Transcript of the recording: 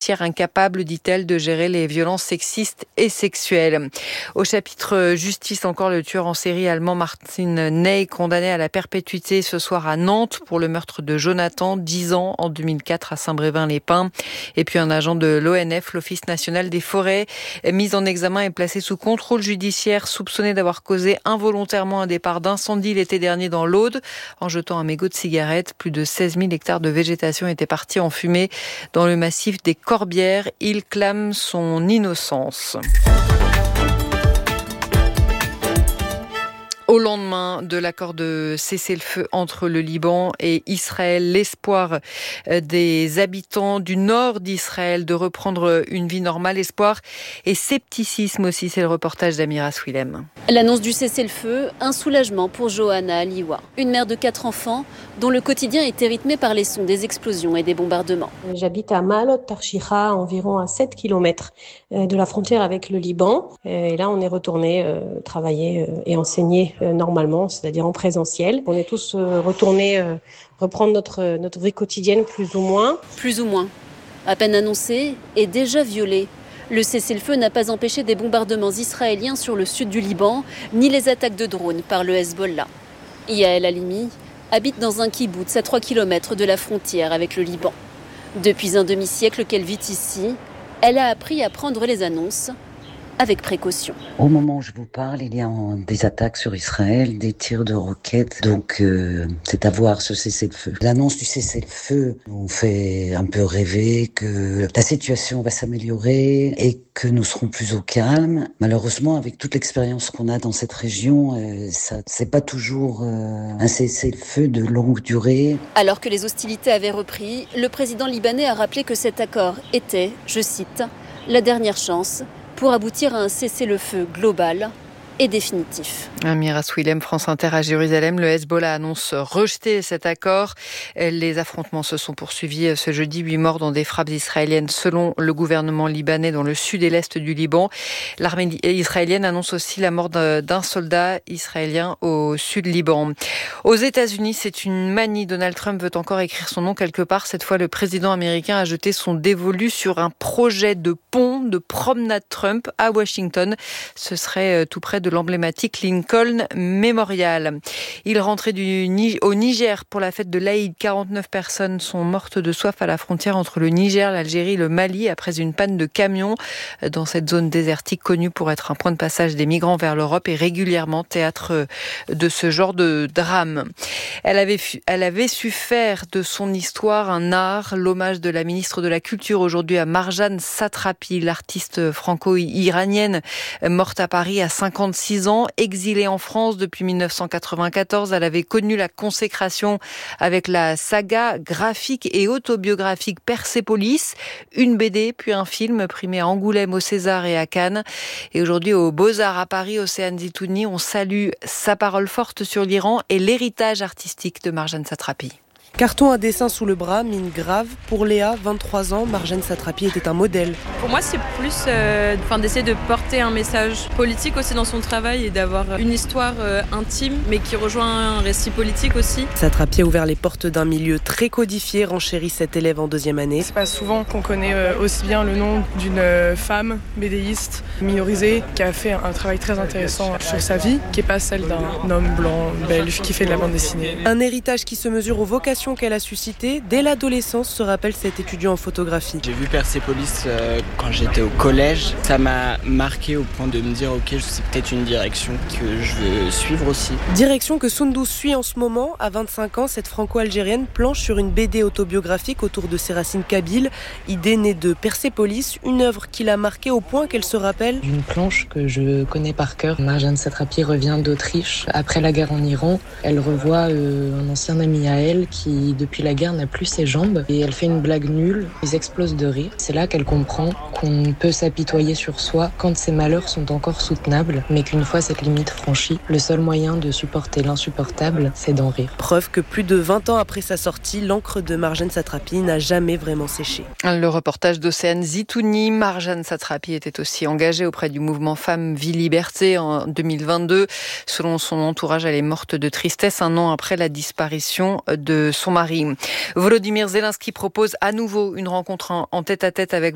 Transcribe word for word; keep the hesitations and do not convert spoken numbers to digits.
judiciaire incapable, dit-elle, de gérer les violences sexistes et sexuelles. Au chapitre justice, encore le tueur en série allemand Martin Ney, condamné à la perpétuité ce soir à Nantes pour le meurtre de Jonathan, dix ans en deux mille quatre à Saint-Brévin-les-Pins. Et puis un agent de l'O N F, l'Office national des forêts, mis en examen et placé sous contrôle judiciaire, soupçonné d'avoir causé involontairement un départ d'incendie l'été dernier dans l'Aude. En jetant un mégot de cigarette, plus de seize mille hectares de végétation étaient partis en fumée dans le massif des Corbières. Il clame son innocence. Au lendemain de l'accord de cessez-le-feu entre le Liban et Israël, l'espoir des habitants du nord d'Israël de reprendre une vie normale, espoir et scepticisme aussi, c'est le reportage d'Amira Swilem. L'annonce du cessez-le-feu, un soulagement pour Johanna Aliwa, une mère de quatre enfants dont le quotidien était rythmé par les sons des explosions et des bombardements. J'habite à Maalot Tarshiha, environ à sept kilomètres de la frontière avec le Liban. Et là, on est retourné euh, travailler et enseigner normalement, c'est-à-dire en présentiel. On est tous retournés reprendre notre, notre vie quotidienne, plus ou moins. Plus ou moins. À peine annoncé et déjà violé. Le cessez-le-feu n'a pas empêché des bombardements israéliens sur le sud du Liban, ni les attaques de drones par le Hezbollah. Yael Halimi habite dans un kibboutz à trois kilomètres de la frontière avec le Liban. Depuis un demi-siècle qu'elle vit ici, elle a appris à prendre les annonces avec précaution. Au moment où je vous parle, il y a des attaques sur Israël, des tirs de roquettes, donc euh, c'est à voir ce cessez-le-feu. L'annonce du cessez-le-feu nous fait un peu rêver que la situation va s'améliorer et que nous serons plus au calme. Malheureusement, avec toute l'expérience qu'on a dans cette région, euh, ça c'est pas toujours euh, un cessez-le-feu de longue durée. Alors que les hostilités avaient repris, le président libanais a rappelé que cet accord était, je cite, la dernière chance pour aboutir à un cessez-le-feu global et définitif. Amira Swilem, France Inter à Jérusalem. Le Hezbollah annonce rejeter cet accord. Les affrontements se sont poursuivis ce jeudi. Huit morts dans des frappes israéliennes selon le gouvernement libanais dans le sud et l'est du Liban. L'armée israélienne annonce aussi la mort d'un soldat israélien au sud Liban. Aux États-Unis, c'est une manie. Donald Trump veut encore écrire son nom quelque part. Cette fois, le président américain a jeté son dévolu sur un projet de pont de promenade Trump à Washington. Ce serait tout près de de l'emblématique Lincoln Memorial. Il rentrait du, au Niger pour la fête de l'Aïd. quarante-neuf personnes sont mortes de soif à la frontière entre le Niger, l'Algérie et le Mali après une panne de camion dans cette zone désertique connue pour être un point de passage des migrants vers l'Europe et régulièrement théâtre de ce genre de drame. Elle avait, elle avait su faire de son histoire un art. L'hommage de la ministre de la Culture aujourd'hui à Marjane Satrapi, l'artiste franco-iranienne morte à Paris à cinquante-six ans, exilée en France depuis mille neuf cent quatre-vingt-quatorze. Elle avait connu la consécration avec la saga graphique et autobiographique Persépolis, une B D puis un film primé à Angoulême, au César et à Cannes. Et aujourd'hui aux Beaux-Arts à Paris, Océane Zitouni, on salue sa parole forte sur l'Iran et l'héritage artistique de Marjane Satrapi. Carton à dessin sous le bras, mine grave. Pour Léa, vingt-trois ans, Marjane Satrapi était un modèle. Pour moi, c'est plus euh, enfin, d'essayer de porter un message politique aussi dans son travail et d'avoir une histoire euh, intime, mais qui rejoint un récit politique aussi. Satrapi a ouvert les portes d'un milieu très codifié, renchérit cette élève en deuxième année. C'est pas souvent qu'on connaît euh, aussi bien le nom d'une euh, femme bédéiste minorisée qui a fait un travail très intéressant sur sa vie, qui n'est pas celle d'un homme blanc, belge, qui fait de la bande dessinée. Un héritage qui se mesure aux vocations qu'elle a suscité dès l'adolescence, se rappelle cet étudiant en photographie. J'ai vu Persépolis euh, quand j'étais au collège. Ça m'a marqué au point de me dire ok, c'est peut-être une direction que je veux suivre aussi. Direction que Soundous suit en ce moment. À vingt-cinq ans, cette franco-algérienne planche sur une B D autobiographique autour de ses racines kabyles. Idée née de Persépolis, une œuvre qui l'a marquée au point qu'elle se rappelle d'une planche que je connais par cœur. Marjane Satrapi revient d'Autriche après la guerre en Iran. Elle revoit euh, un ancien ami à elle qui qui, depuis la guerre, n'a plus ses jambes. Et elle fait une blague nulle. Ils explosent de rire. C'est là qu'elle comprend qu'on peut s'apitoyer sur soi quand ses malheurs sont encore soutenables, mais qu'une fois cette limite franchie, le seul moyen de supporter l'insupportable, c'est d'en rire. Preuve que plus de vingt ans après sa sortie, l'encre de Marjane Satrapi n'a jamais vraiment séché. Le reportage d'Océane Zitouni. Marjane Satrapi était aussi engagée auprès du mouvement Femmes, Vie, Liberté en deux mille vingt-deux. Selon son entourage, elle est morte de tristesse un an après la disparition de son mari. Volodymyr Zelensky propose à nouveau une rencontre en tête-à-tête avec